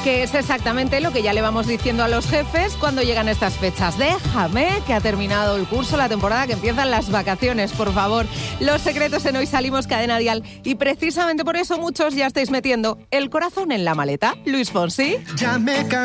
que es exactamente lo que ya le vamos diciendo a los jefes cuando llegan estas fechas. Déjame, que ha terminado el curso, la temporada, que empiezan las vacaciones, por favor. Los secretos en Hoy Salimos, Cadena Dial. Y precisamente por eso muchos ya estáis metiendo el corazón en la maleta. Luis Fonsi.